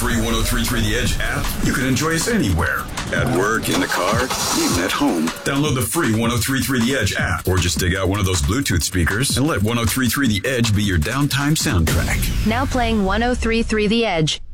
free 1033 The Edge app, you can enjoy us anywhere. At work, in the car, even at home. Download the free 1033 The Edge app, or just dig out one of those Bluetooth speakers and let 1033 The Edge be your downtime soundtrack. Now playing 1033 The Edge.